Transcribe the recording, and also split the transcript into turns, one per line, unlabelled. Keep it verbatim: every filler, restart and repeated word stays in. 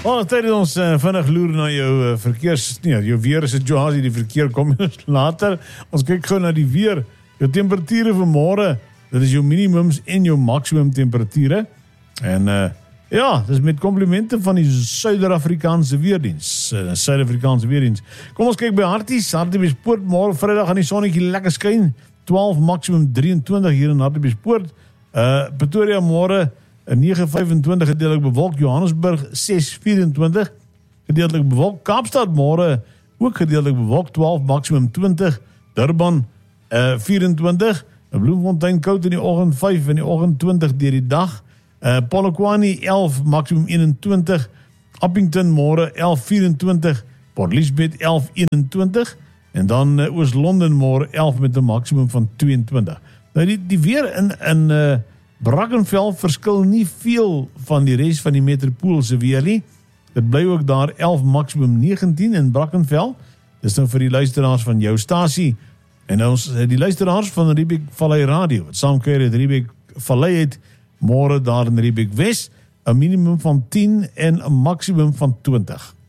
Ons tyd ons uh, vinnig loer na jou uh, verkeers, nee, jou weer situasie, die verkeer kom ons later. Ons kyk gou na die weer. Jou temperature vir môre, dit is jou minimums en jou maksimum temperature. En uh, ja, dis met komplimente van die Suider-Afrikaanse Weerdiens. Uh, Suid-Afrikaanse Weerdiens. Kom ons kyk by Harties. Hartbeespoort, môre Vrydag gaan die sonnetjie lekker skyn. twaalf maksimum drieëntwintig hier in Hartbeespoort. Uh, Pretoria môre nege vyfentwintig gedeeltelik bewolk, Johannesburg ses vyfentwintig gedeeltelik bewolk, Kaapstad môre ook gedeeltelik bewolk, twaalf maksimum twintig, Durban uh, vyfentwintig, Bloemfontein koud in die oggend vyf en die oggend twintig deur die dag, uh, Polokwane elf maksimum eenentwintig, Appington môre elf vyfentwintig, Port Elizabeth elf eenentwintig en dan uh, Oos-London môre elf met 'n maksimum van tweeëntwintig. Nou die die weer in in uh, Brackenfell verskil nie veel van die res van die metropool se weer nie. Dit bly ook daar elf maksimum negentien in Brackenfell. Dis nou vir die luisteraars van jou stasie. En ons die luisteraars van Riebeek Vallei Radio. Wat saamkuier het Riebeek Vallei het môre daar in Riebeek Wes 'n minimum van tien en 'n maksimum van twintig.